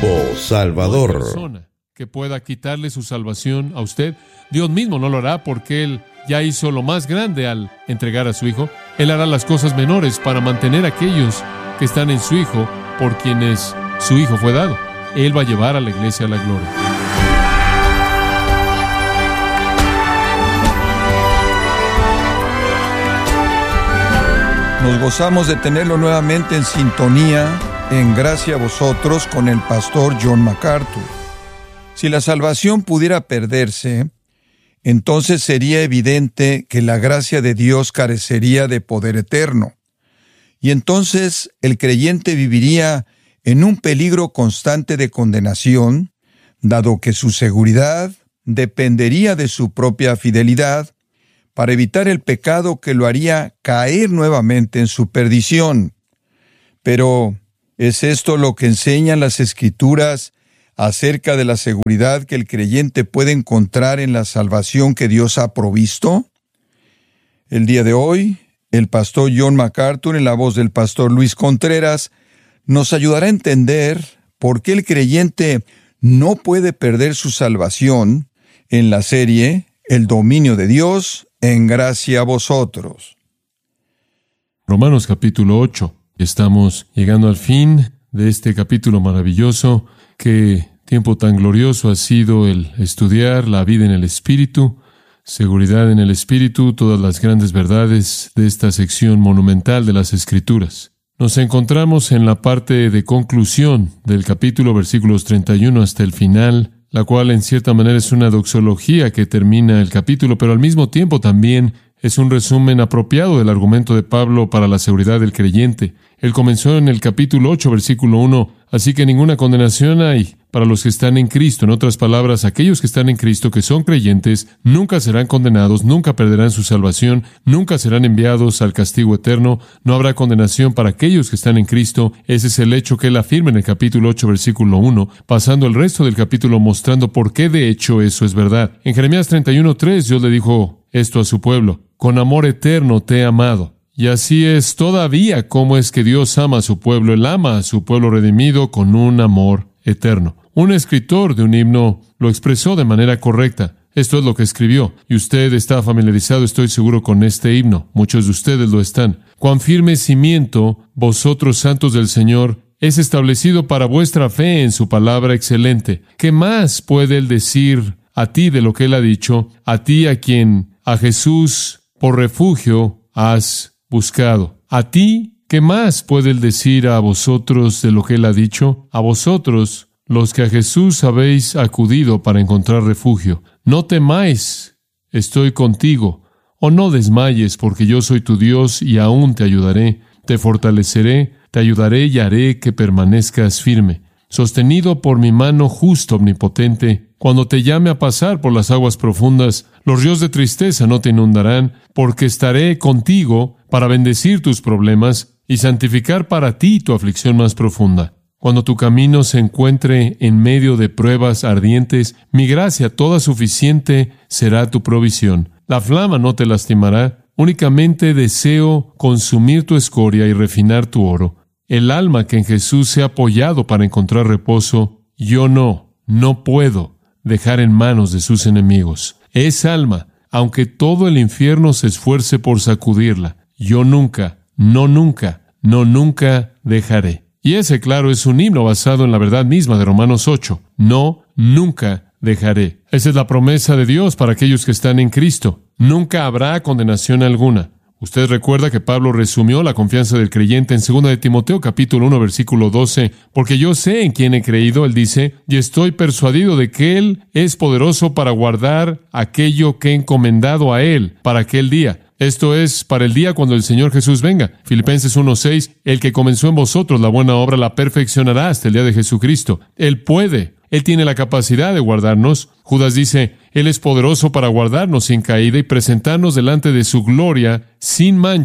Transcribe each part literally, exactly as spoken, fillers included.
tiempo salvador. No hay persona que pueda quitarle su salvación a usted. Dios mismo no lo hará porque Él ya hizo lo más grande al entregar a su Hijo. Él hará las cosas menores para mantener a aquellos que están en su Hijo, por quienes su Hijo fue dado. Él va a llevar a la iglesia a la gloria. Nos gozamos de tenerlo nuevamente en sintonía, en gracia a vosotros, con el pastor John MacArthur. Si la salvación pudiera perderse, entonces sería evidente que la gracia de Dios carecería de poder eterno. Y entonces el creyente viviría en un peligro constante de condenación, dado que su seguridad dependería de su propia fidelidad, para evitar el pecado que lo haría caer nuevamente en su perdición. Pero, ¿es esto lo que enseñan las Escrituras acerca de la seguridad que el creyente puede encontrar en la salvación que Dios ha provisto? El día de hoy, el pastor John MacArthur, en la voz del pastor Luis Contreras, nos ayudará a entender por qué el creyente no puede perder su salvación en la serie El dominio de Dios en gracia a vosotros. Romanos capítulo ocho. Estamos llegando al fin de este capítulo maravilloso. Qué tiempo tan glorioso ha sido el estudiar la vida en el Espíritu, seguridad en el Espíritu, todas las grandes verdades de esta sección monumental de las Escrituras. Nos encontramos en la parte de conclusión del capítulo, versículos treinta y uno hasta el final, la cual en cierta manera es una doxología que termina el capítulo, pero al mismo tiempo también es un resumen apropiado del argumento de Pablo para la seguridad del creyente. Él comenzó en el capítulo ocho, versículo uno, así que ninguna condenación hay para los que están en Cristo. En otras palabras, aquellos que están en Cristo, que son creyentes, nunca serán condenados, nunca perderán su salvación, nunca serán enviados al castigo eterno, no habrá condenación para aquellos que están en Cristo. Ese es el hecho que él afirma en el capítulo ocho, versículo uno, pasando el resto del capítulo mostrando por qué de hecho eso es verdad. En Jeremías treinta y uno, tres, Dios le dijo esto a su pueblo: con amor eterno te he amado. Y así es todavía como es que Dios ama a su pueblo. Él ama a su pueblo redimido con un amor eterno. Un escritor de un himno lo expresó de manera correcta. Esto es lo que escribió. Y usted está familiarizado, estoy seguro, con este himno. Muchos de ustedes lo están. Cuán firme cimiento, vosotros santos del Señor, es establecido para vuestra fe en su palabra excelente. ¿Qué más puede él decir a ti de lo que él ha dicho? A ti a quien a Jesús por refugio has buscado. A ti, ¿qué más puede él decir a vosotros de lo que él ha dicho? A vosotros, los que a Jesús habéis acudido para encontrar refugio. No temáis, estoy contigo, o no desmayes, porque yo soy tu Dios y aún te ayudaré. Te fortaleceré, te ayudaré y haré que permanezcas firme. Sostenido por mi mano justa omnipotente, cuando te llame a pasar por las aguas profundas, los ríos de tristeza no te inundarán, porque estaré contigo para bendecir tus problemas y santificar para ti tu aflicción más profunda. Cuando tu camino se encuentre en medio de pruebas ardientes, mi gracia toda suficiente será tu provisión. La flama no te lastimará, únicamente deseo consumir tu escoria y refinar tu oro. El alma que en Jesús se ha apoyado para encontrar reposo, yo no, no puedo dejar en manos de sus enemigos. Esa alma, aunque todo el infierno se esfuerce por sacudirla, yo nunca, no nunca, no nunca dejaré. Y ese, claro, es un himno basado en la verdad misma de Romanos ocho. No, nunca dejaré. Esa es la promesa de Dios para aquellos que están en Cristo. Nunca habrá condenación alguna. Usted recuerda que Pablo resumió la confianza del creyente en segunda de Timoteo capítulo uno, versículo doce. Porque yo sé en quién he creído, él dice, y estoy persuadido de que él es poderoso para guardar aquello que he encomendado a él para aquel día. Esto es, para el día cuando el Señor Jesús venga. Filipenses uno seis, el que comenzó en vosotros la buena obra la perfeccionará hasta el día de Jesucristo. Él puede, Él tiene la capacidad de guardarnos. Judas dice, Él es poderoso para guardarnos sin caída y presentarnos delante de su gloria sin mancha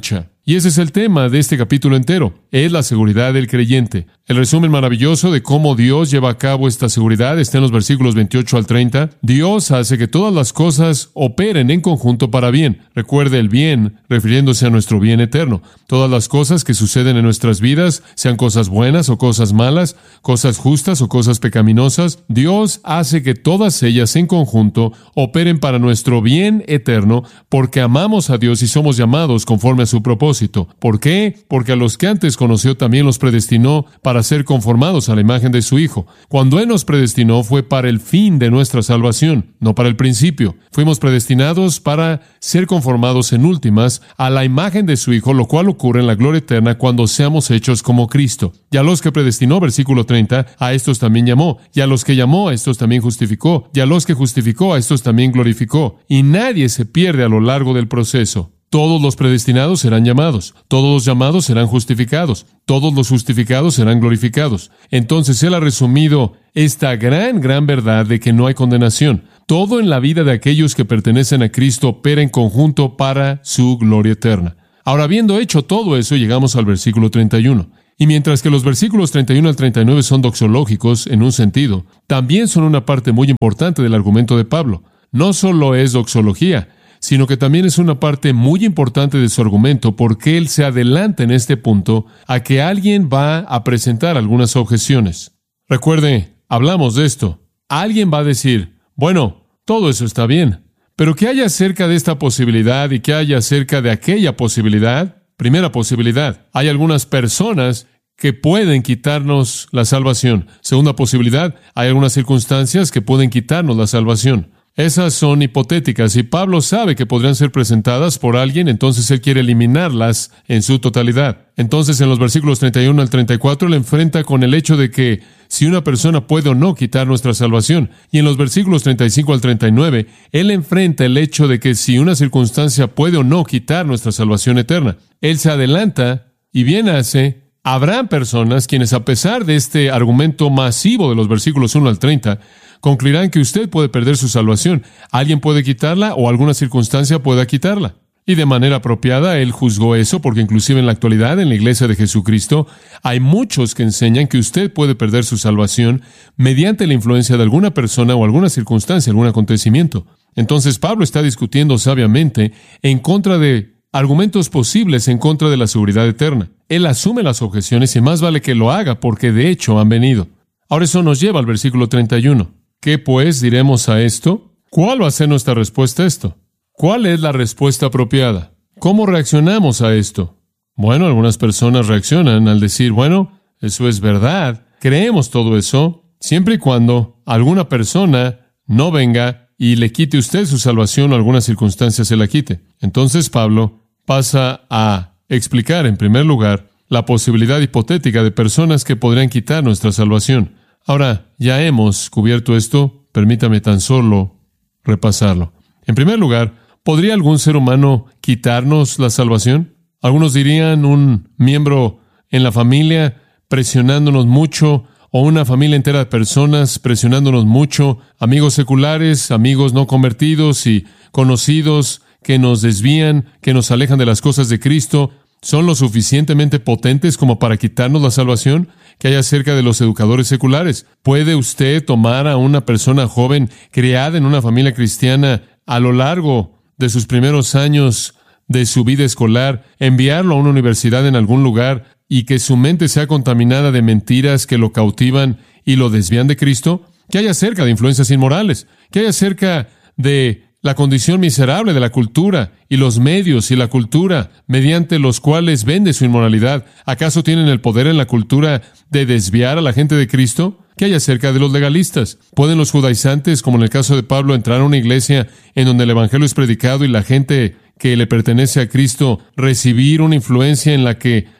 Y ese es el tema de este capítulo entero. Es la seguridad del creyente. El resumen maravilloso de cómo Dios lleva a cabo esta seguridad está en los versículos veintiocho al treinta. Dios hace que todas las cosas operen en conjunto para bien. Recuerde el bien, refiriéndose a nuestro bien eterno. Todas las cosas que suceden en nuestras vidas, sean cosas buenas o cosas malas, cosas justas o cosas pecaminosas, Dios hace que todas ellas en conjunto operen para nuestro bien eterno, porque amamos a Dios y somos llamados conforme a su propósito. ¿Por qué? Porque a los que antes conoció también los predestinó para ser conformados a la imagen de su Hijo. Cuando Él nos predestinó fue para el fin de nuestra salvación, no para el principio. Fuimos predestinados para ser conformados en últimas a la imagen de su Hijo, lo cual ocurre en la gloria eterna cuando seamos hechos como Cristo. Y a los que predestinó, versículo treinta, a estos también llamó. Y a los que llamó, a estos también justificó. Y a los que justificó, a estos también glorificó. Y nadie se pierde a lo largo del proceso. Todos los predestinados serán llamados, todos los llamados serán justificados, todos los justificados serán glorificados. Entonces Él ha resumido esta gran, gran verdad de que no hay condenación. Todo en la vida de aquellos que pertenecen a Cristo opera en conjunto para su gloria eterna. Ahora, habiendo hecho todo eso, llegamos al versículo treinta y uno. Y mientras que los versículos treinta y uno al treinta y nueve son doxológicos en un sentido, también son una parte muy importante del argumento de Pablo. No solo es doxología, sino que también es una parte muy importante de su argumento, porque él se adelanta en este punto a que alguien va a presentar algunas objeciones. Recuerde, hablamos de esto. Alguien va a decir, bueno, todo eso está bien, pero ¿qué hay acerca de esta posibilidad y qué hay acerca de aquella posibilidad? Primera posibilidad, hay algunas personas que pueden quitarnos la salvación. Segunda posibilidad, hay algunas circunstancias que pueden quitarnos la salvación. Esas son hipotéticas y Pablo sabe que podrían ser presentadas por alguien, entonces él quiere eliminarlas en su totalidad. Entonces en los versículos treinta y uno al treinta y cuatro le enfrenta con el hecho de que si una persona puede o no quitar nuestra salvación. Y en los versículos treinta y cinco al treinta y nueve, él enfrenta el hecho de que si una circunstancia puede o no quitar nuestra salvación eterna. Él se adelanta y bien hace. Habrán personas quienes, a pesar de este argumento masivo de los versículos uno al treinta, concluirán que usted puede perder su salvación. Alguien puede quitarla o alguna circunstancia pueda quitarla. Y de manera apropiada, él juzgó eso porque inclusive en la actualidad, en la iglesia de Jesucristo, hay muchos que enseñan que usted puede perder su salvación mediante la influencia de alguna persona o alguna circunstancia, algún acontecimiento. Entonces Pablo está discutiendo sabiamente en contra de argumentos posibles en contra de la seguridad eterna. Él asume las objeciones y más vale que lo haga porque de hecho han venido. Ahora eso nos lleva al versículo treinta y uno. ¿Qué pues diremos a esto? ¿Cuál va a ser nuestra respuesta a esto? ¿Cuál es la respuesta apropiada? ¿Cómo reaccionamos a esto? Bueno, algunas personas reaccionan al decir, bueno, eso es verdad, creemos todo eso, siempre y cuando alguna persona no venga y le quite usted su salvación o alguna circunstancia se la quite. Entonces Pablo pasa a explicar, en primer lugar, la posibilidad hipotética de personas que podrían quitar nuestra salvación. Ahora, ya hemos cubierto esto, permítame tan solo repasarlo. En primer lugar, ¿podría algún ser humano quitarnos la salvación? Algunos dirían un miembro en la familia presionándonos mucho, o una familia entera de personas presionándonos mucho, amigos seculares, amigos no convertidos y conocidos que nos desvían, que nos alejan de las cosas de Cristo, ¿son lo suficientemente potentes como para quitarnos la salvación? ¿Qué hay acerca de los educadores seculares? ¿Puede usted tomar a una persona joven criada en una familia cristiana a lo largo de sus primeros años de su vida escolar, enviarlo a una universidad en algún lugar y que su mente sea contaminada de mentiras que lo cautivan y lo desvían de Cristo? ¿Qué hay acerca de influencias inmorales? ¿Qué hay acerca de la condición miserable de la cultura y los medios y la cultura mediante los cuales vende su inmoralidad? ¿Acaso tienen el poder en la cultura de desviar a la gente de Cristo? ¿Qué hay acerca de los legalistas? ¿Pueden los judaizantes, como en el caso de Pablo, entrar a una iglesia en donde el evangelio es predicado y la gente que le pertenece a Cristo recibir una influencia en la que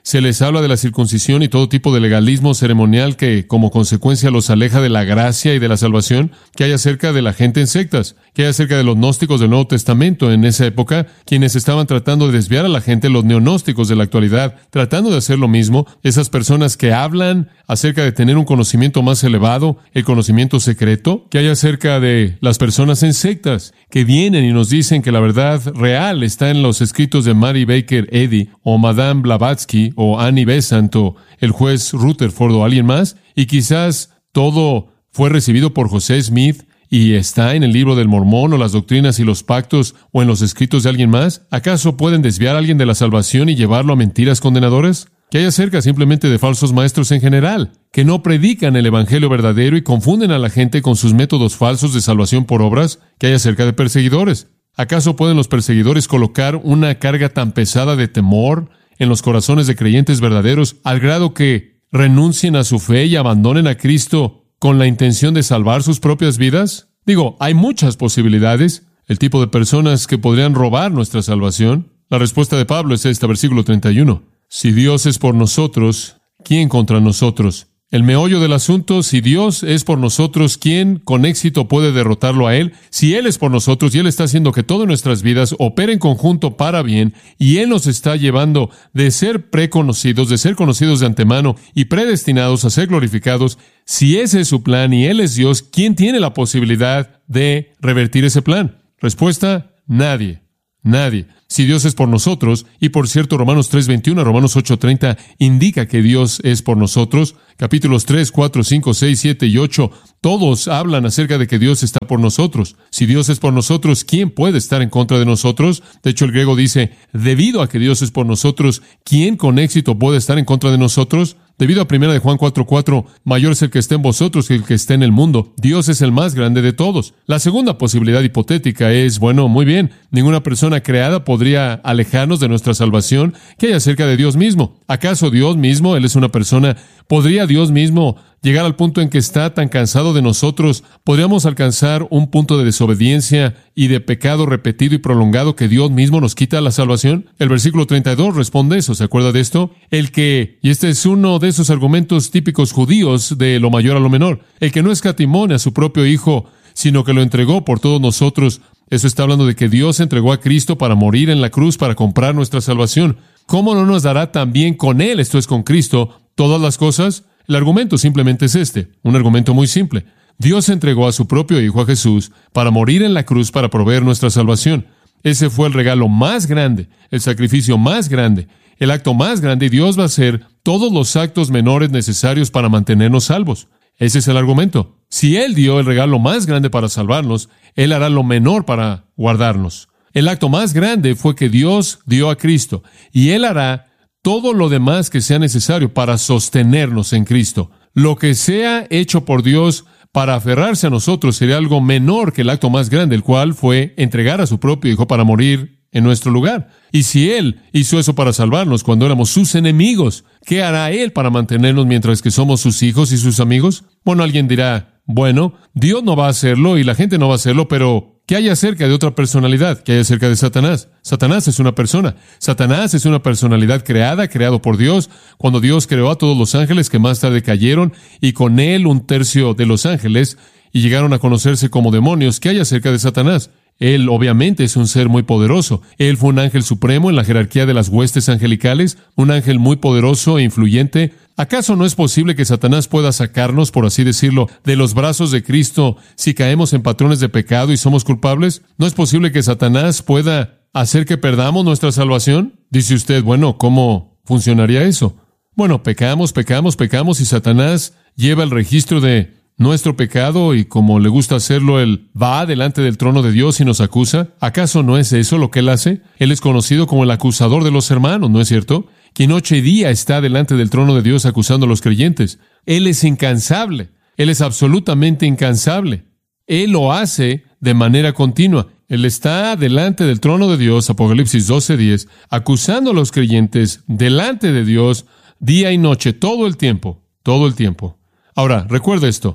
Se les habla de la circuncisión y todo tipo de legalismo ceremonial que, como consecuencia, los aleja de la gracia y de la salvación que hay acerca de la gente en sectas, que hay acerca de los gnósticos del Nuevo Testamento en esa época, quienes estaban tratando de desviar a la gente, los neognósticos de la actualidad, tratando de hacer lo mismo, esas personas que hablan acerca de tener un conocimiento más elevado, el conocimiento secreto, que hay acerca de las personas en sectas, que vienen y nos dicen que la verdad real está en los escritos de Mary Baker Eddy, o Madame Blavatsky, o Annie Besant, o el juez Rutherford, o alguien más, y quizás todo fue recibido por José Smith, y está en el libro del Mormón, o las doctrinas y los pactos, o en los escritos de alguien más. ¿Acaso pueden desviar a alguien de la salvación y llevarlo a mentiras condenadoras? Que hay acerca simplemente de falsos maestros en general, que no predican el evangelio verdadero y confunden a la gente con sus métodos falsos de salvación por obras. Que hay acerca de perseguidores. ¿Acaso pueden los perseguidores colocar una carga tan pesada de temor en los corazones de creyentes verdaderos al grado que renuncien a su fe y abandonen a Cristo con la intención de salvar sus propias vidas? Digo, hay muchas posibilidades, el tipo de personas que podrían robar nuestra salvación. La respuesta de Pablo es esta, versículo treinta y uno. Si Dios es por nosotros, ¿quién contra nosotros? El meollo del asunto, si Dios es por nosotros, ¿quién con éxito puede derrotarlo a Él? Si Él es por nosotros y Él está haciendo que todas nuestras vidas operen en conjunto para bien, y Él nos está llevando de ser preconocidos, de ser conocidos de antemano y predestinados a ser glorificados, si ese es su plan y Él es Dios, ¿quién tiene la posibilidad de revertir ese plan? Respuesta, nadie. Nadie. Si Dios es por nosotros, y por cierto, Romanos tres veintiuno, Romanos ocho treinta indica que Dios es por nosotros. Capítulos tres, cuatro, cinco, seis, siete y ocho, todos hablan acerca de que Dios está por nosotros. Si Dios es por nosotros, ¿quién puede estar en contra de nosotros? De hecho, el griego dice, debido a que Dios es por nosotros, ¿quién con éxito puede estar en contra de nosotros? Debido a primera de Juan cuatro cuatro, mayor es el que está en vosotros que el que está en el mundo. Dios es el más grande de todos. La segunda posibilidad hipotética es, bueno, muy bien, ninguna persona creada podría alejarnos de nuestra salvación. ¿Qué hay acerca de Dios mismo? ¿Acaso Dios mismo, Él es una persona, podría Dios mismo llegar al punto en que está tan cansado de nosotros? ¿Podríamos alcanzar un punto de desobediencia y de pecado repetido y prolongado que Dios mismo nos quita la salvación? El versículo treinta y dos responde eso. ¿Se acuerda de esto? El que, y este es uno de esos argumentos típicos judíos de lo mayor a lo menor, el que no escatimó a su propio Hijo, sino que lo entregó por todos nosotros. Eso está hablando de que Dios entregó a Cristo para morir en la cruz para comprar nuestra salvación. ¿Cómo no nos dará también con Él, esto es con Cristo, todas las cosas? El argumento simplemente es este, un argumento muy simple. Dios entregó a su propio Hijo, a Jesús, para morir en la cruz para proveer nuestra salvación. Ese fue el regalo más grande, el sacrificio más grande, el acto más grande, y Dios va a hacer todos los actos menores necesarios para mantenernos salvos. Ese es el argumento. Si Él dio el regalo más grande para salvarnos, Él hará lo menor para guardarnos. El acto más grande fue que Dios dio a Cristo, y Él hará todo lo demás que sea necesario para sostenernos en Cristo. Lo que sea hecho por Dios para aferrarse a nosotros sería algo menor que el acto más grande, el cual fue entregar a su propio Hijo para morir en nuestro lugar. Y si Él hizo eso para salvarnos cuando éramos sus enemigos, ¿qué hará Él para mantenernos mientras que somos sus hijos y sus amigos? Bueno, alguien dirá, bueno, Dios no va a hacerlo y la gente no va a hacerlo, pero ¿qué hay acerca de otra personalidad? ¿Qué hay acerca de Satanás? Satanás es una persona. Satanás es una personalidad creada, creado por Dios, cuando Dios creó a todos los ángeles que más tarde cayeron, y con él un tercio de los ángeles, y llegaron a conocerse como demonios. ¿Qué hay acerca de Satanás? Él obviamente es un ser muy poderoso. Él fue un ángel supremo en la jerarquía de las huestes angelicales, un ángel muy poderoso e influyente. ¿Acaso no es posible que Satanás pueda sacarnos, por así decirlo, de los brazos de Cristo si caemos en patrones de pecado y somos culpables? ¿No es posible que Satanás pueda hacer que perdamos nuestra salvación? Dice usted, bueno, ¿cómo funcionaría eso? Bueno, pecamos, pecamos, pecamos y Satanás lleva el registro de nuestro pecado y, como le gusta hacerlo, Él va delante del trono de Dios y nos acusa. ¿Acaso no es eso lo que Él hace? Él es conocido como el acusador de los hermanos, ¿no es cierto? Quien noche y día está delante del trono de Dios acusando a los creyentes. Él es incansable. Él es absolutamente incansable. Él lo hace de manera continua. Él está delante del trono de Dios, Apocalipsis doce diez, acusando a los creyentes delante de Dios día y noche, todo el tiempo, todo el tiempo. Ahora, recuerda esto.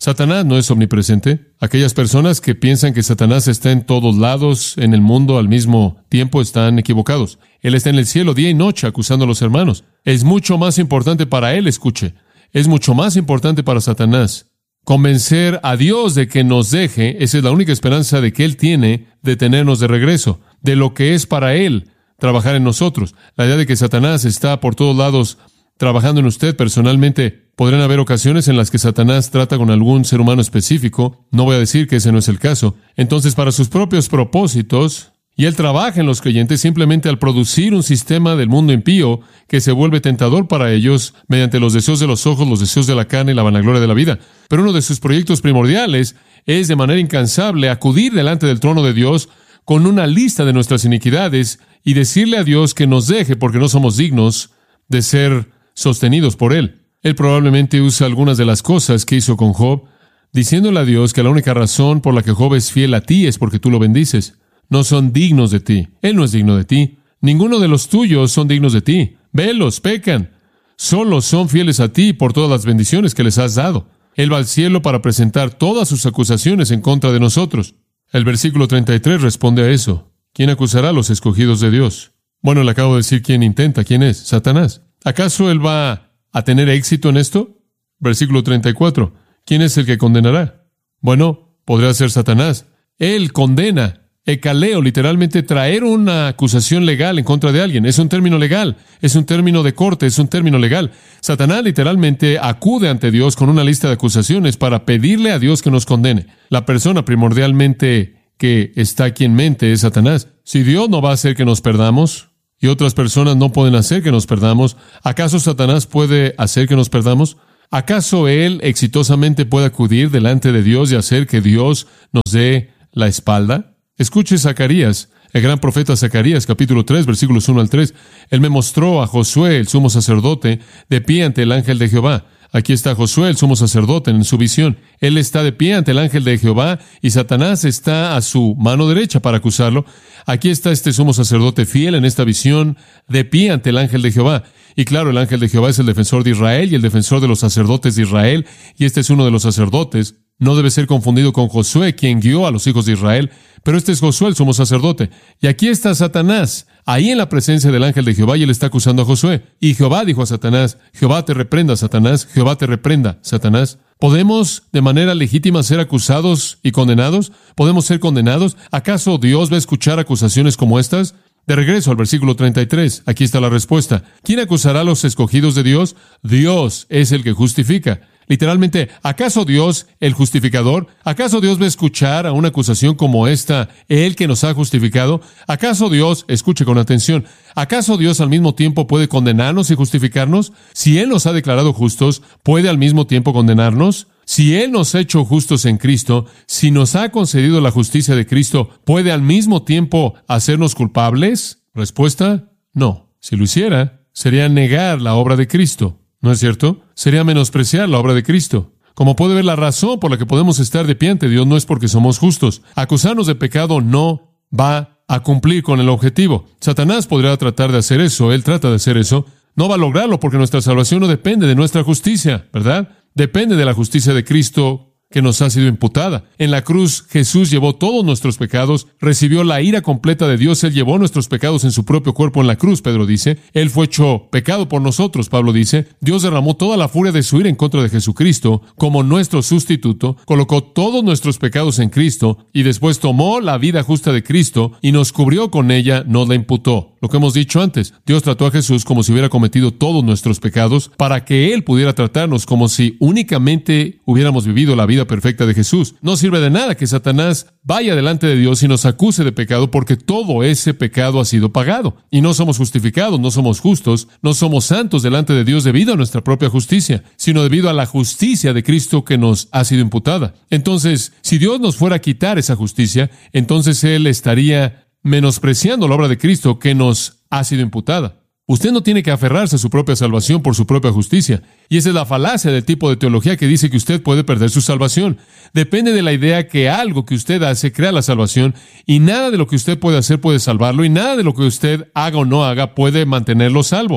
Satanás no es omnipresente. Aquellas personas que piensan que Satanás está en todos lados en el mundo al mismo tiempo están equivocados. Él está en el cielo día y noche acusando a los hermanos. Es mucho más importante para él, escuche, es mucho más importante para Satanás convencer a Dios de que nos deje. Esa es la única esperanza de que Él tiene de tenernos de regreso, de lo que es para Él trabajar en nosotros. La idea de que Satanás está por todos lados trabajando en usted personalmente. Podrán haber ocasiones en las que Satanás trata con algún ser humano específico. No voy a decir que ese no es el caso. Entonces, para sus propios propósitos, y Él trabaja en los creyentes simplemente al producir un sistema del mundo impío que se vuelve tentador para ellos mediante los deseos de los ojos, los deseos de la carne y la vanagloria de la vida. Pero uno de sus proyectos primordiales es de manera incansable acudir delante del trono de Dios con una lista de nuestras iniquidades y decirle a Dios que nos deje porque no somos dignos de ser sostenidos por Él. Él probablemente usa algunas de las cosas que hizo con Job, diciéndole a Dios que la única razón por la que Job es fiel a ti es porque tú lo bendices. No son dignos de ti. Él no es digno de ti. Ninguno de los tuyos son dignos de ti. Velos, pecan. Solo son fieles a ti por todas las bendiciones que les has dado. Él va al cielo para presentar todas sus acusaciones en contra de nosotros. El versículo treinta y tres responde a eso. ¿Quién acusará a los escogidos de Dios? Bueno, le acabo de decir quién intenta. ¿Quién es? Satanás. ¿Acaso él va a tener éxito en esto? Versículo treinta y cuatro. ¿Quién es el que condenará? Bueno, podría ser Satanás. Él condena. Ecaleo, literalmente traer una acusación legal en contra de alguien. Es un término legal, es un término de corte, es un término legal. Satanás literalmente acude ante Dios con una lista de acusaciones para pedirle a Dios que nos condene. La persona primordialmente que está aquí en mente es Satanás. Si Dios no va a hacer que nos perdamos y otras personas no pueden hacer que nos perdamos, ¿acaso Satanás puede hacer que nos perdamos? ¿Acaso él exitosamente puede acudir delante de Dios y hacer que Dios nos dé la espalda? Escuche Zacarías, el gran profeta Zacarías, capítulo tres, versículos uno al tres. Él me mostró a Josué, el sumo sacerdote, de pie ante el ángel de Jehová. Aquí está Josué, el sumo sacerdote, en su visión. Él está de pie ante el ángel de Jehová y Satanás está a su mano derecha para acusarlo. Aquí está este sumo sacerdote fiel en esta visión, de pie ante el ángel de Jehová. Y claro, el ángel de Jehová es el defensor de Israel y el defensor de los sacerdotes de Israel, y este es uno de los sacerdotes. No debe ser confundido con Josué, quien guió a los hijos de Israel, pero este es Josué, el sumo sacerdote. Y aquí está Satanás, ahí en la presencia del ángel de Jehová, y él está acusando a Josué. Y Jehová dijo a Satanás, Jehová te reprenda, Satanás, Jehová te reprenda, Satanás. ¿Podemos de manera legítima ser acusados y condenados? ¿Podemos ser condenados? ¿Acaso Dios va a escuchar acusaciones como estas? De regreso al versículo treinta y tres, aquí está la respuesta. ¿Quién acusará a los escogidos de Dios? Dios es el que justifica. Literalmente, ¿acaso Dios, el justificador? ¿Acaso Dios va a escuchar a una acusación como esta, Él que nos ha justificado? ¿Acaso Dios, escuche con atención, ¿acaso Dios al mismo tiempo puede condenarnos y justificarnos? Si Él nos ha declarado justos, ¿puede al mismo tiempo condenarnos? Si Él nos ha hecho justos en Cristo, si nos ha concedido la justicia de Cristo, ¿puede al mismo tiempo hacernos culpables? Respuesta, no. Si lo hiciera, sería negar la obra de Cristo. ¿No es cierto? Sería menospreciar la obra de Cristo. Como puede ver, la razón por la que podemos estar de pie ante Dios no es porque somos justos. Acusarnos de pecado no va a cumplir con el objetivo. Satanás podría tratar de hacer eso, él trata de hacer eso. No va a lograrlo porque nuestra salvación no depende de nuestra justicia, ¿verdad? Depende de la justicia de Cristo que nos ha sido imputada. En la cruz, Jesús llevó todos nuestros pecados, recibió la ira completa de Dios, Él llevó nuestros pecados en su propio cuerpo en la cruz, Pedro dice. Él fue hecho pecado por nosotros, Pablo dice. Dios derramó toda la furia de su ira en contra de Jesucristo como nuestro sustituto, colocó todos nuestros pecados en Cristo y después tomó la vida justa de Cristo y nos cubrió con ella, nos la imputó. Lo que hemos dicho antes, Dios trató a Jesús como si hubiera cometido todos nuestros pecados para que Él pudiera tratarnos como si únicamente hubiéramos vivido la vida perfecta de Jesús. No sirve de nada que Satanás vaya delante de Dios y nos acuse de pecado porque todo ese pecado ha sido pagado. Y no somos justificados, no somos justos, no somos santos delante de Dios debido a nuestra propia justicia, sino debido a la justicia de Cristo que nos ha sido imputada. Entonces, si Dios nos fuera a quitar esa justicia, entonces Él estaría menospreciando la obra de Cristo que nos ha sido imputada. Usted no tiene que aferrarse a su propia salvación por su propia justicia. Y esa es la falacia del tipo de teología que dice que usted puede perder su salvación. Depende de la idea que algo que usted hace crea la salvación y nada de lo que usted puede hacer puede salvarlo y nada de lo que usted haga o no haga puede mantenerlo salvo.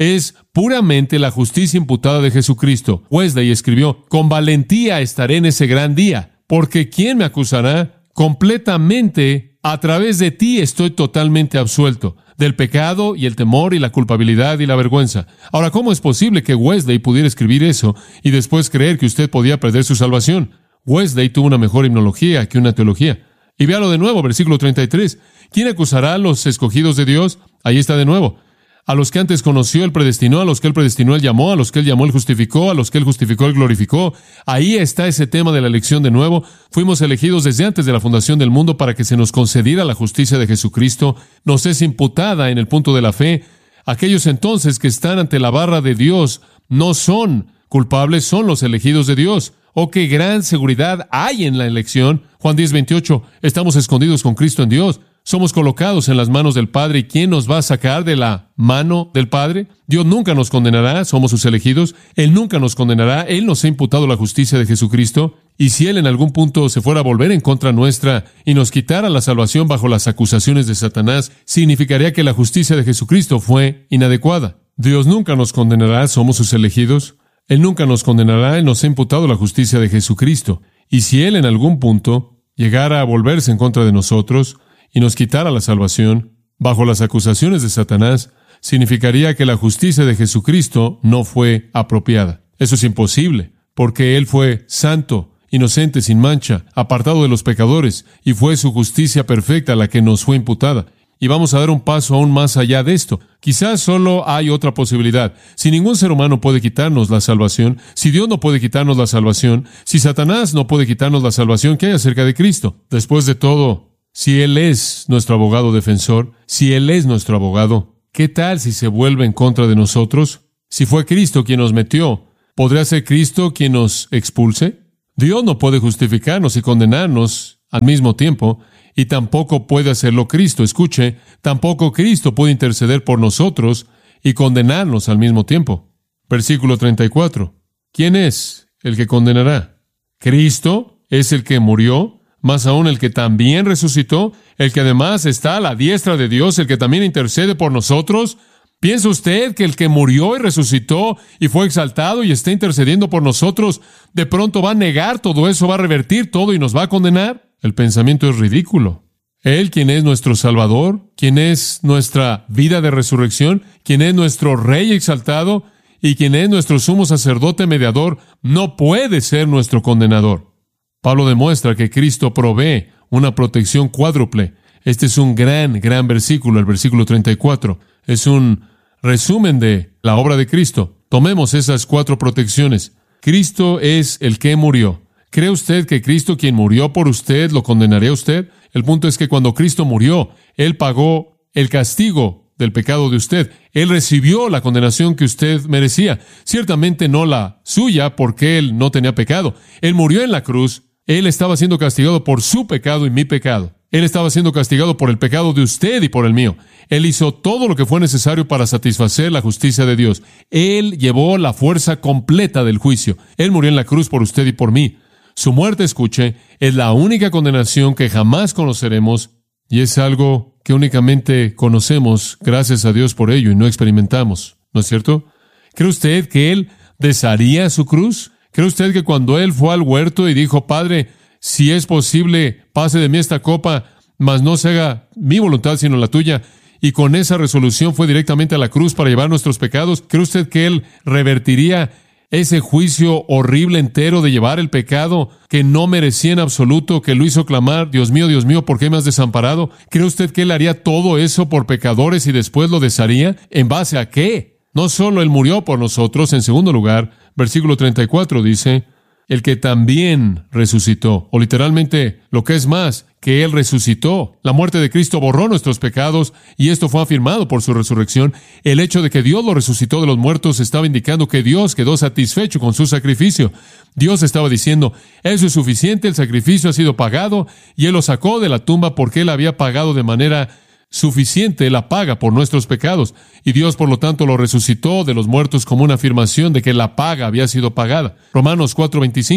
es puramente la justicia imputada de Jesucristo. Wesley escribió, con valentía estaré en ese gran día, porque ¿quién me acusará? Completamente, a través de ti estoy totalmente absuelto del pecado y el temor y la culpabilidad y la vergüenza. Ahora, ¿cómo es posible que Wesley pudiera escribir eso y después creer que usted podía perder su salvación? Wesley tuvo una mejor himnología que una teología. Y véalo de nuevo, versículo treinta y tres. ¿Quién acusará a los escogidos de Dios? Ahí está de nuevo. A los que antes conoció, Él predestinó. A los que Él predestinó, Él llamó. A los que Él llamó, Él justificó. A los que Él justificó, Él glorificó. Ahí está ese tema de la elección de nuevo. Fuimos elegidos desde antes de la fundación del mundo para que se nos concediera la justicia de Jesucristo. Nos es imputada en el punto de la fe. Aquellos entonces que están ante la barra de Dios no son culpables, son los elegidos de Dios. Oh, qué gran seguridad hay en la elección. Juan diez, veintiocho. Estamos escondidos con Cristo en Dios. Somos colocados en las manos del Padre. ¿Y quién nos va a sacar de la mano del Padre? Dios nunca nos condenará. Somos sus elegidos. Él nunca nos condenará. Él nos ha imputado la justicia de Jesucristo. Y si Él en algún punto se fuera a volver en contra nuestra y nos quitara la salvación bajo las acusaciones de Satanás, significaría que la justicia de Jesucristo fue inadecuada. Dios nunca nos condenará. Somos sus elegidos. Él nunca nos condenará. Él nos ha imputado la justicia de Jesucristo. Y si Él en algún punto llegara a volverse en contra de nosotros y nos quitara la salvación bajo las acusaciones de Satanás, significaría que la justicia de Jesucristo no fue apropiada. Eso es imposible, porque Él fue santo, inocente, sin mancha, apartado de los pecadores, y fue su justicia perfecta la que nos fue imputada. Y vamos a dar un paso aún más allá de esto. Quizás solo hay otra posibilidad. Si ningún ser humano puede quitarnos la salvación, si Dios no puede quitarnos la salvación, si Satanás no puede quitarnos la salvación, ¿qué hay acerca de Cristo? Después de todo, si Él es nuestro abogado defensor, si Él es nuestro abogado, ¿qué tal si se vuelve en contra de nosotros? Si fue Cristo quien nos metió, ¿podría ser Cristo quien nos expulse? Dios no puede justificarnos y condenarnos al mismo tiempo, y tampoco puede hacerlo Cristo. Escuche, tampoco Cristo puede interceder por nosotros y condenarnos al mismo tiempo. Versículo treinta y cuatro. ¿Quién es el que condenará? ¿Cristo es el que murió? Más aún el que también resucitó, el que además está a la diestra de Dios, el que también intercede por nosotros. ¿Piensa usted que el que murió y resucitó y fue exaltado y está intercediendo por nosotros, de pronto va a negar todo eso, va a revertir todo y nos va a condenar? El pensamiento es ridículo. Él, quien es nuestro Salvador, quien es nuestra vida de resurrección, quien es nuestro Rey exaltado y quien es nuestro sumo sacerdote mediador, no puede ser nuestro condenador. Pablo demuestra que Cristo provee una protección cuádruple. Este es un gran, gran versículo, el versículo treinta y cuatro. Es un resumen de la obra de Cristo. Tomemos esas cuatro protecciones. Cristo es el que murió. ¿Cree usted que Cristo, quien murió por usted, lo condenaría a usted? El punto es que cuando Cristo murió, Él pagó el castigo del pecado de usted. Él recibió la condenación que usted merecía. Ciertamente no la suya, porque Él no tenía pecado. Él murió en la cruz. Él estaba siendo castigado por su pecado y mi pecado. Él estaba siendo castigado por el pecado de usted y por el mío. Él hizo todo lo que fue necesario para satisfacer la justicia de Dios. Él llevó la fuerza completa del juicio. Él murió en la cruz por usted y por mí. Su muerte, escuche, es la única condenación que jamás conoceremos, y es algo que únicamente conocemos gracias a Dios por ello y no experimentamos. ¿No es cierto? ¿Cree usted que Él desharía su cruz? ¿Cree usted que cuando Él fue al huerto y dijo, Padre, si es posible, pase de mí esta copa, mas no se haga mi voluntad sino la tuya, y con esa resolución fue directamente a la cruz para llevar nuestros pecados? ¿Cree usted que Él revertiría ese juicio horrible entero de llevar el pecado que no merecía en absoluto, que lo hizo clamar, Dios mío, Dios mío, ¿por qué me has desamparado? ¿Cree usted que Él haría todo eso por pecadores y después lo desharía? ¿En base a qué? No solo Él murió por nosotros, en segundo lugar, versículo treinta y cuatro dice, el que también resucitó, o literalmente lo que es más, que Él resucitó. La muerte de Cristo borró nuestros pecados y esto fue afirmado por su resurrección. El hecho de que Dios lo resucitó de los muertos estaba indicando que Dios quedó satisfecho con su sacrificio. Dios estaba diciendo, eso es suficiente, el sacrificio ha sido pagado, y Él lo sacó de la tumba porque Él había pagado de manera suficiente la paga por nuestros pecados. Y Dios, por lo tanto, lo resucitó de los muertos como una afirmación de que la paga había sido pagada. Romanos cuatro veinticinco.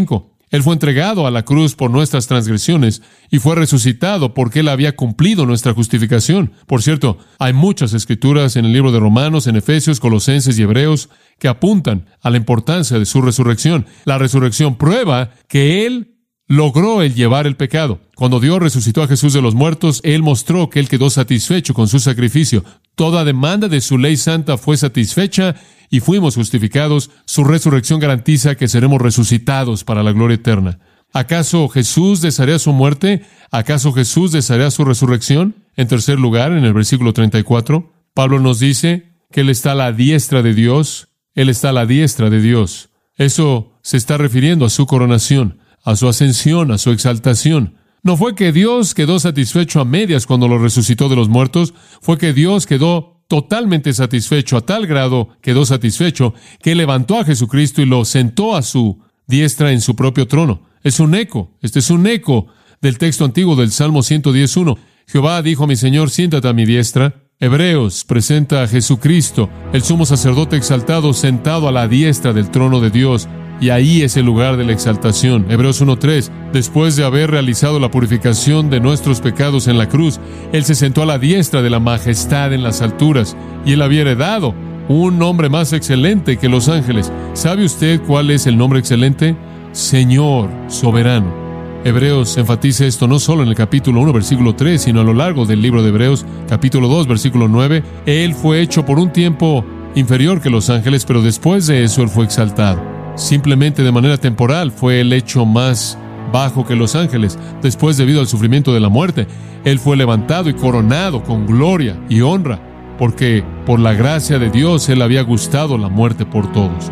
Él fue entregado a la cruz por nuestras transgresiones y fue resucitado porque Él había cumplido nuestra justificación. Por cierto, hay muchas escrituras en el libro de Romanos, en Efesios, Colosenses y Hebreos que apuntan a la importancia de su resurrección. La resurrección prueba que Él logró el llevar el pecado. Cuando Dios resucitó a Jesús de los muertos, Él mostró que Él quedó satisfecho con su sacrificio. Toda demanda de su ley santa fue satisfecha y fuimos justificados. Su resurrección garantiza que seremos resucitados para la gloria eterna. ¿Acaso Jesús desearía su muerte? ¿Acaso Jesús desearía su resurrección? En tercer lugar, en el versículo treinta y cuatro, Pablo nos dice que Él está a la diestra de Dios. Él está a la diestra de Dios. Eso se está refiriendo a su coronación, a su ascensión, a su exaltación. No fue que Dios quedó satisfecho a medias cuando lo resucitó de los muertos, fue que Dios quedó totalmente satisfecho, a tal grado quedó satisfecho, que levantó a Jesucristo y lo sentó a su diestra en su propio trono. Es un eco, este es un eco del texto antiguo del Salmo ciento diez uno. Jehová dijo a mi Señor, siéntate a mi diestra. Hebreos presenta a Jesucristo, el sumo sacerdote exaltado, sentado a la diestra del trono de Dios. Y ahí es el lugar de la exaltación. Hebreos uno tres. Después de haber realizado la purificación de nuestros pecados en la cruz, Él se sentó a la diestra de la majestad en las alturas, y Él había heredado un nombre más excelente que los ángeles. ¿Sabe usted cuál es el nombre excelente? Señor soberano. Hebreos enfatiza esto no solo en el capítulo uno, versículo tres, sino a lo largo del libro de Hebreos, capítulo dos, versículo nueve. Él fue hecho por un tiempo inferior que los ángeles, pero después de eso Él fue exaltado. Simplemente de manera temporal fue el hecho más bajo que los ángeles. Después, debido al sufrimiento de la muerte, Él fue levantado y coronado con gloria y honra, porque por la gracia de Dios Él había gustado la muerte por todos.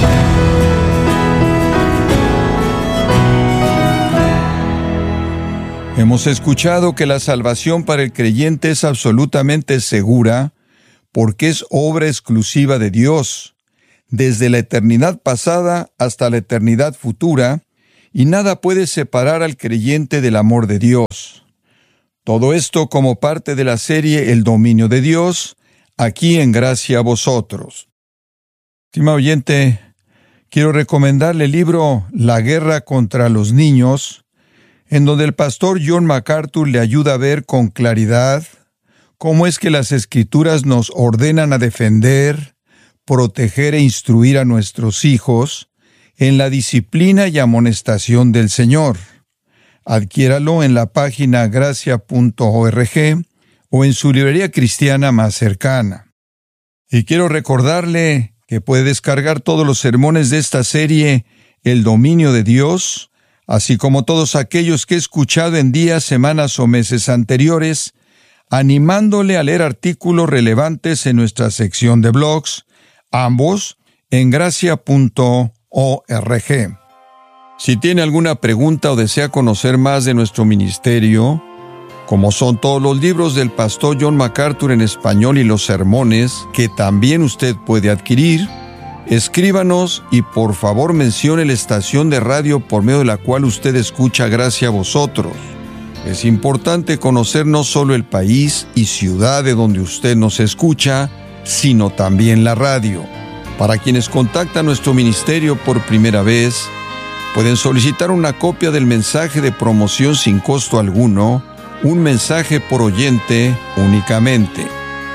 Hemos escuchado que la salvación para el creyente es absolutamente segura porque es obra exclusiva de Dios, desde la eternidad pasada hasta la eternidad futura, y nada puede separar al creyente del amor de Dios. Todo esto como parte de la serie El dominio de Dios, aquí en Gracia a Vosotros. Estimado oyente, quiero recomendarle el libro La guerra contra los niños, en donde el pastor John MacArthur le ayuda a ver con claridad cómo es que las Escrituras nos ordenan a defender, proteger e instruir a nuestros hijos en la disciplina y amonestación del Señor. Adquiéralo en la página gracia punto org o en su librería cristiana más cercana. Y quiero recordarle que puede descargar todos los sermones de esta serie El dominio de Dios, así como todos aquellos que he escuchado en días, semanas o meses anteriores, animándole a leer artículos relevantes en nuestra sección de blogs, ambos en gracia punto org. Si tiene alguna pregunta o desea conocer más de nuestro ministerio, como son todos los libros del pastor John MacArthur en español y los sermones que también usted puede adquirir, escríbanos y por favor mencione la estación de radio por medio de la cual usted escucha Gracia a Vosotros. Es importante conocer no solo el país y ciudad de donde usted nos escucha, sino también la radio. Para quienes contactan nuestro ministerio por primera vez, pueden solicitar una copia del mensaje de promoción sin costo alguno, un mensaje por oyente únicamente.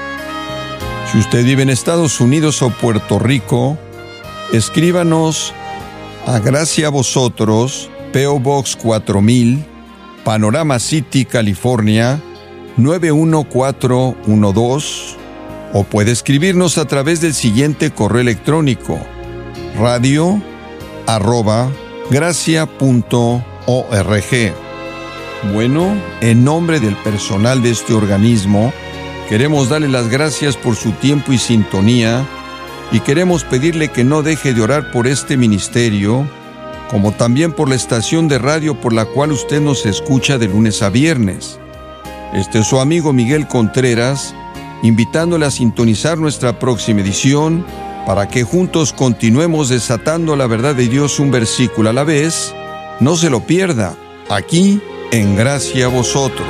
Si usted vive en Estados Unidos o Puerto Rico, escríbanos a Gracia a Vosotros, P O Box cuatro mil, Panorama City, California, nueve uno cuatro uno dos, o puede escribirnos a través del siguiente correo electrónico: radio arroba gracia punto org. Bueno, en nombre del personal de este organismo, queremos darle las gracias por su tiempo y sintonía, y queremos pedirle que no deje de orar por este ministerio, como también por la estación de radio por la cual usted nos escucha de lunes a viernes. Este es su amigo Miguel Contreras, invitándole a sintonizar nuestra próxima edición para que juntos continuemos desatando la verdad de Dios un versículo a la vez. No se lo pierda, aquí en Gracia a Vosotros.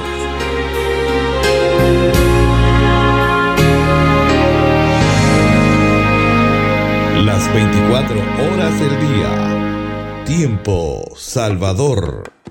Las veinticuatro horas del día Tiempo Salvador.